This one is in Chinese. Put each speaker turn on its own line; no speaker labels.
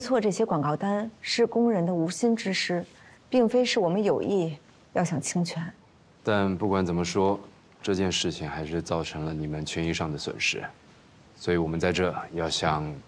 错这些广告单是工人的无心之失，并非是我们有意要想侵权。
但不管怎么说，这件事情还是造成了你们权益上的损失，所以我们在这要向